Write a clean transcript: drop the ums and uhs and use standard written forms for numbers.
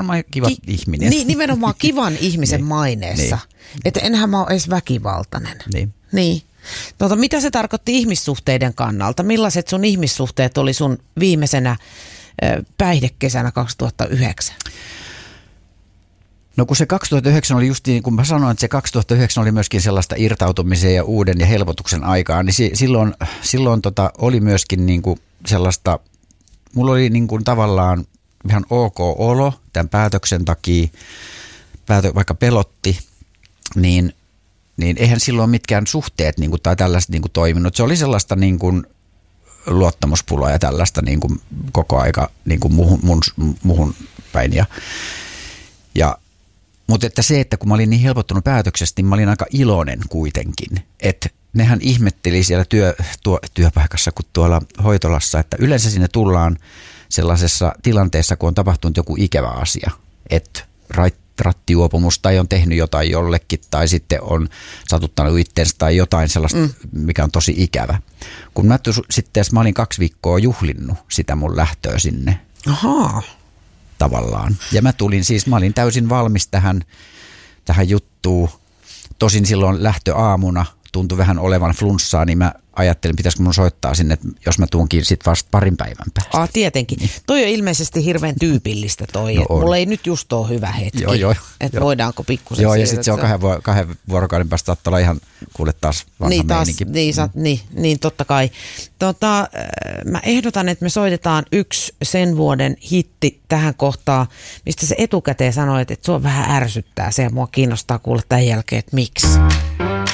varmaan kiva ihminen. Niin, nimenomaan kivan ihmisen maineessa. Että enhän mä ole edes väkivaltainen. Niin. Mitä se tarkoitti ihmissuhteiden kannalta? Millaiset sun ihmissuhteet oli sun viimeisenä päihdekesänä 2009? No kun se 2009 oli just niin, kun mä sanoin, että se 2009 oli myöskin sellaista irtautumisen ja uuden ja helpotuksen aikaa, niin silloin oli myöskin niin kuin sellaista, mulla oli niin kuin tavallaan ihan ok olo tämän päätöksen takia, vaikka pelotti, niin eihän silloin mitkään suhteet niin kuin, tai tällaiset niin kuin toiminut. Se oli sellaista niin kuin luottamuspulaa ja tällaista niin kuin koko aika niin kuin muhun päin. Mutta että se, että kun mä olin niin helpottunut päätöksestä, niin mä olin aika iloinen kuitenkin. Että nehän ihmetteli siellä työpaikassa kuin tuolla hoitolassa, että yleensä sinne tullaan sellaisessa tilanteessa, kun on tapahtunut joku ikävä asia. Että rattijuopumus tai on tehnyt jotain jollekin tai sitten on satuttanut itsensä tai jotain sellaista, mikä on tosi ikävä. Kun mä olin 2 viikkoa juhlinnut sitä mun lähtöä sinne. Ahaa. Tavallaan. Ja mä olin täysin valmis tähän juttuun. Tosin silloin lähtöaamuna tuntui vähän olevan flunssaa, niin mä ajattelin, pitäisikö mun soittaa sinne, että jos mä tuunkin sit vasta parin päivän päästä. Tietenkin. Niin. Toi on ilmeisesti hirveän tyypillistä toi. No mulla ei nyt just ole hyvä hetki. Joo. Että voidaanko pikkusen ja sitten se on 2 vuorokauden päästä saattaa olla ihan kuule taas vanha meininki. Niin, totta kai. Mä ehdotan, että me soitetaan yksi sen vuoden hitti tähän kohtaan, mistä se etukäteen sanoi, että sua vähän ärsyttää se ja mua kiinnostaa kuulla tämän jälkeen, että miksi.